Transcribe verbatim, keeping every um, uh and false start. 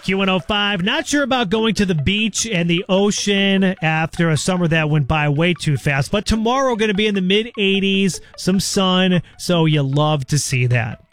Q one oh five. Not sure about going to the beach and the ocean after a summer that went by way too fast. But tomorrow going to be in the mid eighties, some sun, so you love to see that.